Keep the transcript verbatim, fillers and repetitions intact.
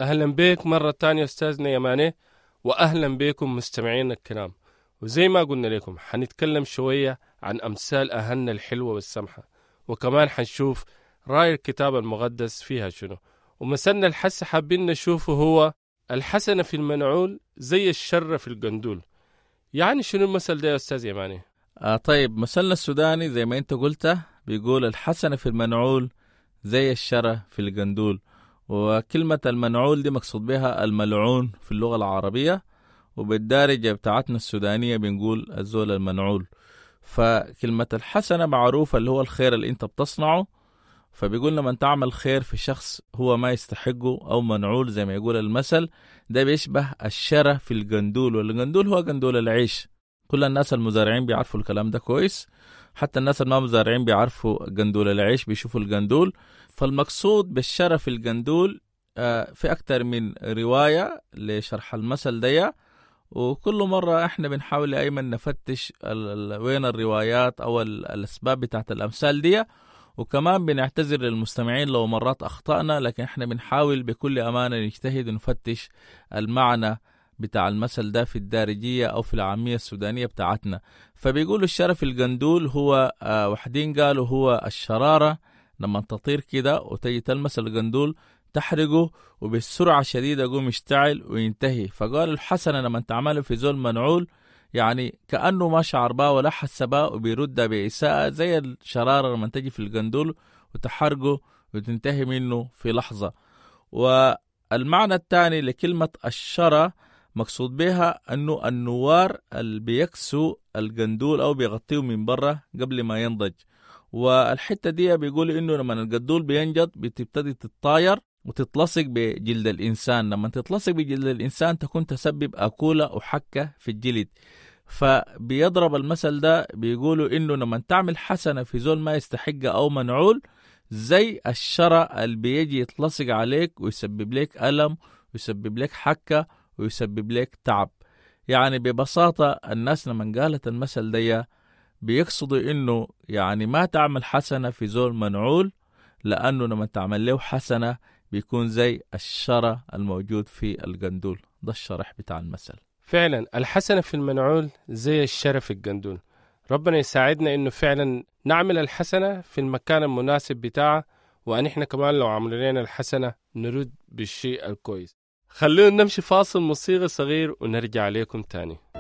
أهلا بك مرة تانية أستاذنا يماني، وأهلا بكم مستمعين الكرام. وزي ما قلنا لكم حنتكلم شوية عن أمثال أهلنا الحلوة والسمحة، وكمان حنشوف رأي الكتاب المقدس فيها شنو. ومثلنا الحس حابين نشوفه هو الحسنة في المنعول زي الشر في القندول. يعني شنو المثل ده يا أستاذ يماني؟ آه طيب، مثلنا السوداني زي ما انت قلت بيقول الحسنة في المنعول زي الشر في القندول. وكلمة المنعول دي مقصود بها الملعون في اللغة العربية، وبالدارجة بتاعتنا السودانية بنقول الزول المنعول. فكلمة الحسنة معروفة اللي هو الخير اللي انت بتصنعه، فبيقول لما تعمل خير في شخص هو ما يستحقه أو منعول زي ما يقول المثل، ده بيشبه الشرة في القندول. والقندول هو قندول العيش. كل الناس المزارعين بيعرفوا الكلام ده كويس، حتى الناس اللي ما مزارعين بيعرفوا قندول العيش، بيشوفوا القندول. فالمقصود بالشرة في القندول آه في أكتر من رواية لشرح المثل ده، وكل مرة احنا بنحاول أيمن نفتش ال ال وين الروايات أو ال الأسباب بتاعت الأمثال دي. وكمان بنعتذر للمستمعين لو مرات أخطأنا، لكن احنا بنحاول بكل أمانة نجتهد ونفتش المعنى بتاع المثل ده في الدارجية أو في العامية السودانية بتاعتنا. فبيقولوا الشرف القندول هو آه وحدين قالوا هو الشرارة لما تطير كده وتجي تلمس القندول تحرقه وبسرعة شديدة يقوم يشتعل وينتهي. فقال الحسنة لما تعمله في زول منعول يعني كأنه ما شعر با ولا حس با وبيرد بإساءة زي الشرارة لما تجي في القندول وتحرقه وتنتهي منه في لحظة. والمعنى الثاني لكلمة الشرى مقصود بها أنه النوار اللي بيكسو القندول أو بيغطيه من برا قبل ما ينضج. والحتة دي بيقول إنه لما القندول بينجض بتبتدي تتطاير وتتلصق بجلد الإنسان. لما تتلصق بجلد الإنسان تكون تسبب أكولة وحكة في الجلد. فبيضرب المثل ده بيقولوا إنه لما تعمل حسنة في زول ما يستحق أو منعول زي الشرى اللي بيجي يتلصق عليك ويسبب لك ألم ويسبب لك حكة ويسبب لك تعب. يعني ببساطة الناس لما قالت المثل ده بيقصدوا إنه يعني ما تعمل حسنة في زول منعول، لأنه لما تعمل له حسنة بيكون زي الشرى الموجود في القندول. ده الشرح بتاع المثل. فعلا الحسنة في المنعول زي الشر في القندول. ربنا يساعدنا إنه فعلا نعمل الحسنة في المكان المناسب بتاعه، وأن إحنا كمان لو عملنا لنا الحسنة نرد بالشيء الكويس. خلونا نمشي فاصل موسيقى صغير ونرجع عليكم تاني.